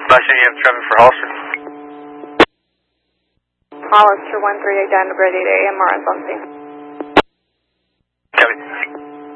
Boston, you have traffic for Hollister. Hollister 138 down to Bridge 8 AM, on something.